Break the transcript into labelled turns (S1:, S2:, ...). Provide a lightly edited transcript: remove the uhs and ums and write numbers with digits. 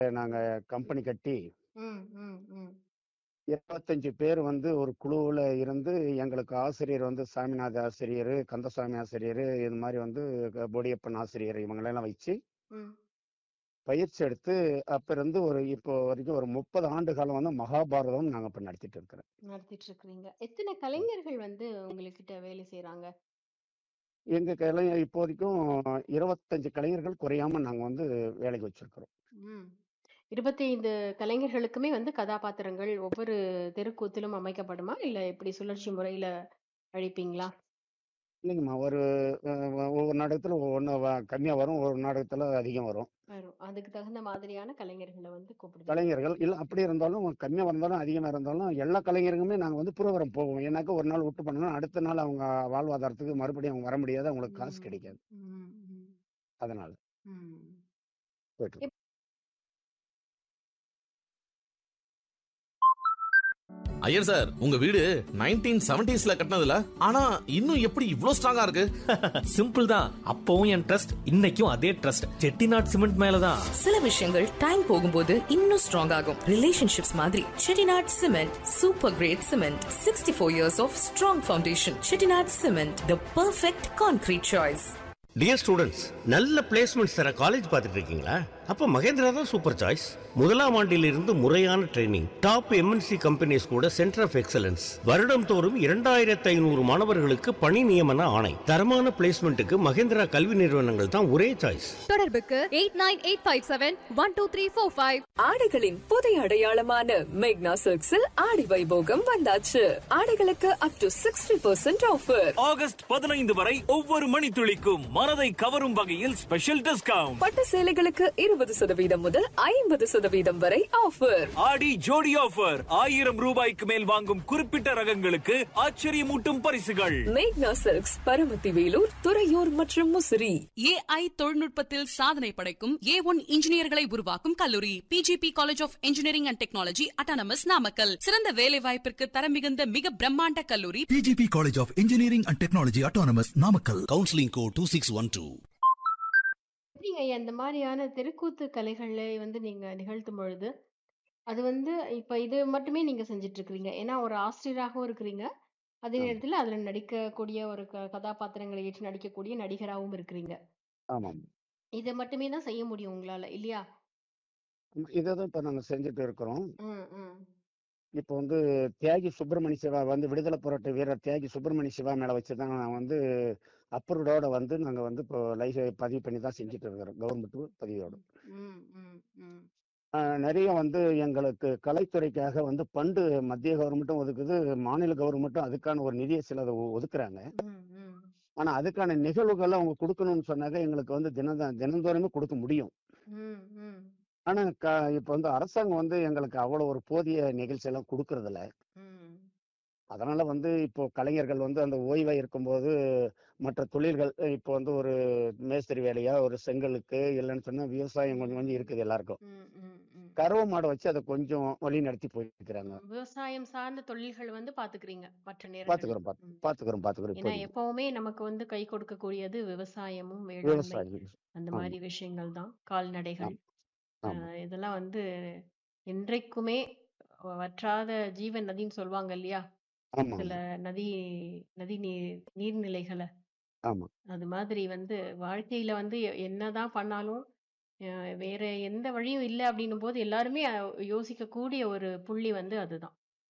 S1: நாங்க கம்பெனி கட்டி
S2: ம், ம், ம்.
S1: 25 பேர் வந்து ஒரு குழுவுல இருந்து எங்களுக்கு ஆசிரியர் வந்து சாமிநாத ஆசிரியர், கந்தசாமி ஆசிரியர், இது மாதிரி வந்து பொடியப்பன் ஆசிரியர் இவங்களெல்லாம் வச்சு
S2: ம்.
S1: பயிற்சி எடுத்து அப்ப இருந்து இப்போ வரைக்கும் ஒரு 30 ஆண்டு காலம் வந்து மகாபாரதம் நாங்க இப்ப நடத்திட்டு இருக்கிறோம்.
S2: நடத்திட்டு இருக்கிறீங்க. எத்தன கலைஞர்கள் வந்து உங்ககிட்ட வேலை செய்றாங்க?
S1: எங்க கலைஞர் இப்போ வரைக்கும் 25 கலைஞர்கள் குறையாம நாங்க வந்து வேலைக்கு வச்சிருக்கிறோம்.
S2: ம். 25 கலைஞர்களுக்குமே வந்து கதாபாத்திரங்கள் ஒவ்வொரு தெருக்கூத்திலும் அமைக்கப்படுமா? இல்ல எப்படி சுழற்சி முறையில அழைப்பீங்களா?
S1: இல்லைங்கம்மா, ஒரு ஒவ்வொரு நாடகத்துல ஒவ்வொன்று கம்மியா வரும், ஒரு நாடகத்துல அதிகம் வரும்.
S2: வரும். அதுக்கு தகுந்த மாதிரியான கலைஞர்கள வந்து கூப்பிடுவீங்க.
S1: கலைஞர்கள் இல்ல அப்படி இருந்தாலும் கம்மியா இருந்தாலும் அதிகமா இருந்தாலும் எல்லா கலைஞருக்குமே நாங்க வந்து புரோகிராம் போவோம். ஏன்னாக்கா ஒரு நாள் விட்டு பண்ணோம்னா அடுத்த நாள் அவங்க வாழ்வாதாரத்துக்கு மறுபடியும் அவங்க வர முடியாது, அவங்களுக்கு காசு
S2: ம்.
S1: கிடைக்காது.
S2: ம், ம்,
S1: அதனால
S2: ம்.
S1: போயிட்டு இருக்கோம்.
S3: ஐயர் சார், உங்க வீடு 1970ஸ்ல கட்டினதுல ஆனா இன்னும் எப்படி இவ்ளோ ஸ்ட்ராங்கா இருக்கு?
S4: சிம்பிள் தான். அப்பவும் என் ட்ரஸ்ட், இன்னைக்கும் அதே ட்ரஸ்ட். செட்டிநாட் சிமெண்ட் மேலதான்.
S5: சில விஷயங்கள் டைம் போகும்போது இன்னும் ஸ்ட்ராங் ஆகும். ரிலேஷன்ஷிப்ஸ் மாதிரி Chettinad cement super great cement. 64 years of strong foundation. Chettinad cement, the perfect concrete choice.
S6: Dear students, நல்ல பிளேஸ்மெண்ட்ஸ் தர காலேஜ் பார்த்துட்டு இருக்கீங்களா? அப்ப மகேந்திரா தான் சூப்பர் சாய்ஸ். முதலாம் ஆண்டிலிருந்து முறையான ட்ரைனிங், டாப் எம்என்சி கம்பெனிஸ் கூட சென்டர் ஆஃப் எக்ஸலன்ஸ், வருடம் தோறும் 2500 மாணவர்களுக்கு பணி நியமன ஆணை. தரமான பிளேஸ்மெண்ட்டுக்கு மகேந்திரா கல்வி நிறுவனங்கள் தான் ஒரே சாய்ஸ்.
S7: தொடர்புக்கு 8985712345.
S5: ஆடைகளின் புதிய அடையாளமான மேக்னா சில்க்ஸில் ஆடி வைபோகம் வந்தாச்சு. ஆடைகளுக்கு up to 60% ஆஃபர்.
S4: ஆகஸ்ட் 15 வரை ஒவ்வொரு மணித்துளிக்கும் மனதை கவரும் வகையில் ஸ்பெஷல் டிஸ்கவுண்ட்.
S5: பட்டு சேலைகளுக்கு 20% முதல் 50% வரை ஆஃபர்.
S4: ஆடி ஜோடி ஆஃபர். 1000 ரூபாய்க்கு மேல் வாங்கும் குறிப்பிட்ட ரகங்களுக்கு ஆச்சரியமூட்டும் பரிசுகள்.
S5: மேக்னா சில்க்ஸ், பரமத்தி வேலூர், துறையூர் மற்றும் முசிறி.
S8: AI தொழில்நுட்பத்தில் சாதனை படைக்கும் A1 இன்ஜினியர்களை உருவாக்கும் கல்லூரி PGP college of engineering and technology autonomous Namakkal. சிறந்த வேலை வாய்ப்பிற்கு தரம் மிகுந்த மிக பிரம்மாண்ட கல்லூரி
S9: PGP College of Engineering and Technology Autonomous Namakkal.
S10: Counseling code 2612.
S2: எப்படிங்க இந்த மாதிரியான தெருக்கூத்து கலைகளை வந்து நீங்க நிகழ்த்தும் பொழுது, அது வந்து இப்ப இது மட்டுமே நீங்க செஞ்சுட்டு இருக்கிறீங்க. ஏன்னா ஒரு ஆசிரியராகவும் இருக்கிறீங்க. அதே
S1: ஆமா,
S2: நேரத்துல அதுல நடிக்கக்கூடிய ஒரு கதாபாத்திரங்களை ஏற்று நடிக்கக்கூடிய நடிகராகவும் இருக்கிறீங்க.
S1: ஆமாம்.
S2: இத மட்டுமே தான் செய்ய முடியும் உங்களால இல்லையா?
S1: இதைதான் இப்ப நாங்க செஞ்சுட்டு இருக்கிறோம்.
S2: ம், ம்.
S1: இப்போ வந்து தியாகி சுப்பிரமணிய சிவா வந்து விடுதலை போராட்ட வீரர் தியாகி சுப்பிரமணிய சிவா மேல வச்சுதான் நான் வந்து அப்ரூவ்டோட வந்து நாங்க வந்து இப்போ பதிவு பண்ணி தான் செஞ்சுட்டு இருக்கிறோம், கவர்மெண்ட் பதிவோட.
S2: ம், ம், ம்.
S1: நிறைய வந்து எங்களுக்கு கலைத்துறைக்காக வந்து ஃபண்டு மத்திய கவர்மெண்ட்டும் ஒதுக்குது, மாநில கவர்மெண்ட்டும் அதுக்கான ஒரு நிதியை சிலதை ஒதுக்குறாங்க.
S2: ம், ம்.
S1: ஆனா அதுக்கான நிகழ்வுகளை அவங்க கொடுக்கணும்னு சொன்னாக்க எங்களுக்கு வந்து தினந்தோறுமே கொடுக்க முடியும்.
S2: ம், ம்.
S1: ஆனா இப்ப வந்து அரசாங்கம் வந்து எங்களுக்கு அவ்வளவு ஒரு போதிய நிகழ்ச்சி எல்லாம் கொடுக்கறது இல்ல.
S2: ம்.
S1: அதனால வந்து இப்போ கலைஞர்கள் வந்து அந்த ஓய்வா இருக்கும்போது மற்ற தொழில்கள் இப்போ வந்து ஒரு மேஸ்திரி வேலையா, ஒரு செங்கலுக்கு இல்லைன்னு சொன்னா விவசாயம் கொஞ்சம் கொஞ்சம் இருக்குது எல்லாருக்கும்.
S2: ம், ம், ம்.
S1: கறவை மாடை வச்சு அதை கொஞ்சம் வழி நடத்தி போயிருக்கிறாங்க.
S2: விவசாயம் சார்ந்த தொழில்கள் வந்து பாத்துக்கிறீங்க மற்ற நேரங்கள்ல.
S1: பாத்துக்கிறோம்
S2: ம்.
S1: பாத்துக்கிறோம்
S2: ஏன்னா
S1: இப்போதைக்கு
S2: எப்பவுமே நமக்கு வந்து கை கொடுக்கக்கூடியது விவசாயமும் வேளாண்மை
S1: விவசாயம்.
S2: அந்த
S1: ஆமா,
S2: மாதிரி விஷயங்கள் தான். கால்நடைகள்
S1: ஆமா,
S2: இதெல்லாம் வந்து என்றைக்குமே வற்றாத ஜீவன் நதின்னு சொல்லுவாங்க இல்லையா?
S1: ஆமா,
S2: சில நதி நதி நீர்நிலைகளை
S1: ஆமா,
S2: அது மாதிரி வந்து வாழ்க்கையில வந்து என்னதான் பண்ணாலும் வேற எந்த வழியும் இல்லை அப்படின்னும் போது எல்லாருமே யோசிக்கக்கூடிய ஒரு புள்ளி வந்து அதுதான்.